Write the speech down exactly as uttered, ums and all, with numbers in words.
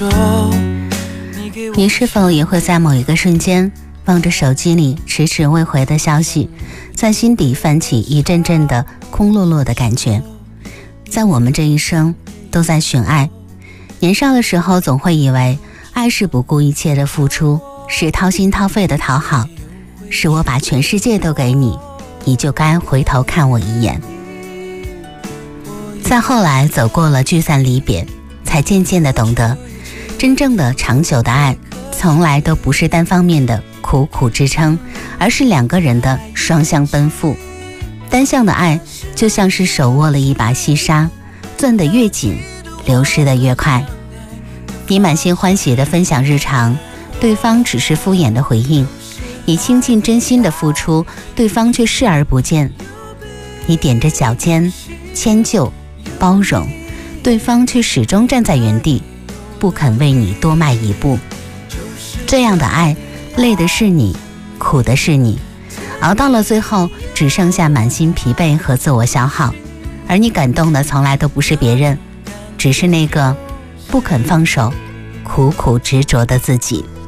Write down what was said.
你是否也会在某一个瞬间望着手机里迟迟未回的消息，在心底泛起一阵阵的空落落的感觉？在我们这一生都在寻爱，年少的时候总会以为爱是不顾一切的付出，是掏心掏肺的讨好，是我把全世界都给你，你就该回头看我一眼。再后来走过了聚散离别，才渐渐地懂得，真正的长久的爱从来都不是单方面的苦苦支撑，而是两个人的双向奔赴。单向的爱就像是手握了一把细沙，攥得越紧，流失得越快。你满心欢喜地分享日常，对方只是敷衍的回应；你倾尽真心的付出，对方却视而不见。你踮着脚尖迁就包容，对方却始终站在原地，不肯为你多迈一步。这样的爱，累的是你，苦的是你，熬到了最后只剩下满心疲惫和自我消耗，而你感动的从来都不是别人，只是那个不肯放手苦苦执着的自己。